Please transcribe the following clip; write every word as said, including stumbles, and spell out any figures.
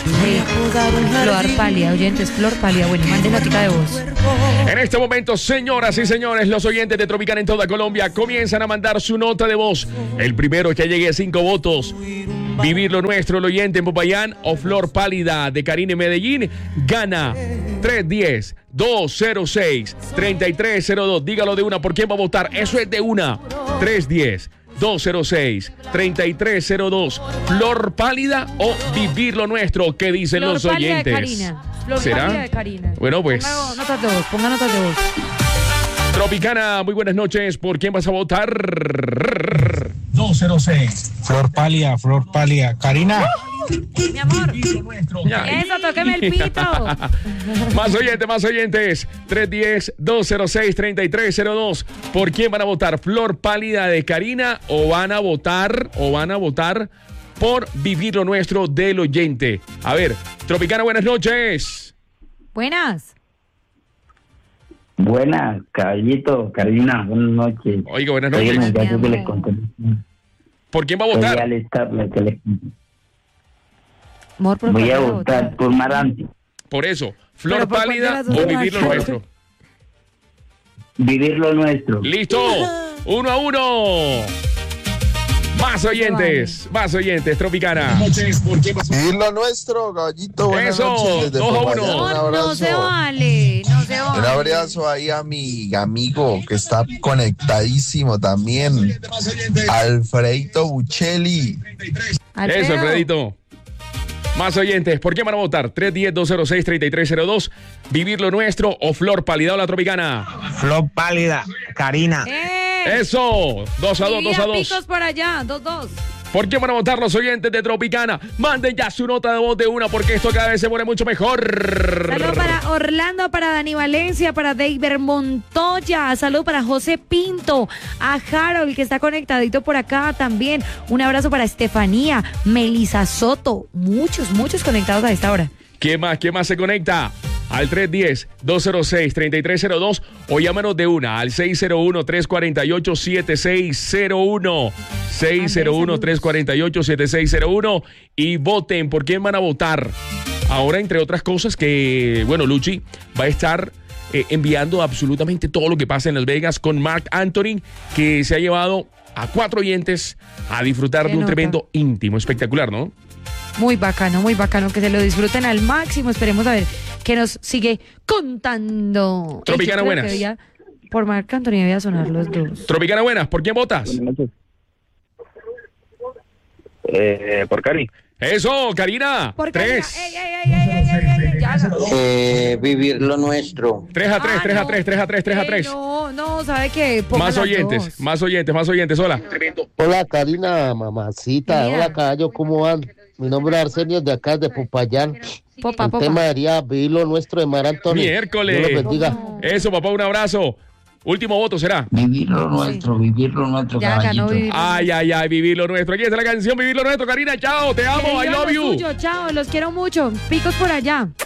de Flor Pálida, oyentes, Flor Pálida. Bueno, mande notica de voz. En este momento, señoras y señores, los oyentes de Tropicana en toda Colombia comienzan a mandar su nota de voz. El primero que llegue a cinco votos, Vivir lo Nuestro, el oyente en Popayán, o Flor Pálida de Karina en Medellín, gana tres diez, dos cero seis, treinta y tres cero dos. Dígalo de una, ¿por quién va a votar? Eso es de una. tres diez, dos cero seis, treinta y tres cero dos. Flor Pálida o Vivir lo Nuestro, ¿qué dicen Flor los Pálida oyentes? de Karina. Flor ¿Será? Pálida de Karina. Bueno, pues. Ponga notas de voz, ponga notas de voz. Tropicana, muy buenas noches. ¿Por quién vas a votar? dos cero seis. Flor Pálida, Flor Pálida. Karina. Mi amor. Eso, tóqueme el pito. Más oyentes, más oyentes. tres diez, dos cero seis, treinta y tres cero dos. ¿Por quién van a votar? ¿Flor Pálida de Karina o van a votar o van a votar por Vivir lo Nuestro del oyente? A ver, Tropicana, buenas noches. Buenas. Buenas, caballito, Karina, buenas noches. Oiga, buenas Soy el noches. muchacho que les conté. ¿Por quién va a Soy votar? Alex Tarla, que les conté. Amor, por Voy a favor, votar por Marante. Por eso, Flor Pero ¿por cuál de Pálida las dos o te Vivir lo vas? Nuestro. Vivir lo Nuestro. ¡Listo! ¡Uno a uno! Más oyentes, más oyentes, Tropicana. Vivir lo Nuestro, caballito. Buenas Eso, noches desde dos a Popayán. uno. Un No, no se abrazo. vale, no se vale. Un abrazo ahí a mi amigo que está conectadísimo también, Alfredito Buccelli. Alfredo. Eso, Alfredito. Más oyentes, ¿por qué van a votar? tres diez, dos cero seis, treinta y tres cero dos. Vivir lo Nuestro o Flor Pálida o la Tropicana. Flor Pálida. Karina. ¡Eh! Eso, dos a dos, Y dos a dos. picos por allá, dos, dos. ¿Por qué van a votar los oyentes de Tropicana? Manden ya su nota de voz de una porque esto cada vez se pone mucho mejor. Saludos para Orlando, para Dani Valencia, para David Montoya. Saludos para José Pinto, a Harold que está conectadito por acá también. Un abrazo para Estefanía, Melisa Soto. Muchos, muchos conectados a esta hora. ¿Quién más? ¿Quién más se conecta? Al tres diez, dos cero seis, treinta y tres cero dos o llámanos de una al seis cero uno, tres cuatro ocho, siete seis cero uno. seis cero uno, tres cuatro ocho, siete seis cero uno y voten. ¿Por quién van a votar? Ahora, entre otras cosas, que, bueno, Luchi va a estar eh, enviando absolutamente todo lo que pasa en Las Vegas con Marc Anthony, que se ha llevado a cuatro oyentes a disfrutar Qué de un nota. tremendo íntimo. Espectacular, ¿no? Muy bacano, muy bacano, que se lo disfruten al máximo. Esperemos a ver qué nos sigue contando. Tropicana, Ey, yo creo buenas. que debía- por Marc Anthony debía sonar los dos. Tropicana, buenas. ¿Por quién votas? Buenas noches. Eh, por Cari. Eso, Karina. Por Tres. Karina. Ey, ey, ey, ey, ey, ey, ey, ya no. Eh, vivir lo nuestro. Tres a tres, Ah, tres a no. tres, tres a tres, tres a Ey, tres. No, no, ¿sabe qué? Ponga Más las oyentes, dos. más oyentes, más oyentes. Hola. Hola Karina, mamacita. Mira. Hola caballo, ¿cómo van? Mi nombre es Arsenio de acá de Popayán. Popa, El popa. tema sería vivir lo nuestro de Mar Antonio. Miércoles. Dios los bendiga. Eso, papá, un abrazo. Último voto será. Vivir lo Nuestro, vivir lo Nuestro, Ya ganó caballito. Vivir lo Ay, ay, ay, vivir lo nuestro. Aquí está la canción, vivir lo nuestro. Karina, chao, te amo, I Vivan love lo you. suyo, chao, los quiero mucho. Picos por allá.